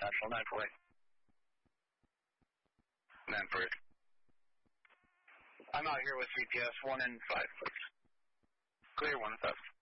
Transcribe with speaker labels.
Speaker 1: National 948. 948. I'm out here with CPS 1 and 5, please. Clear 1 and 5.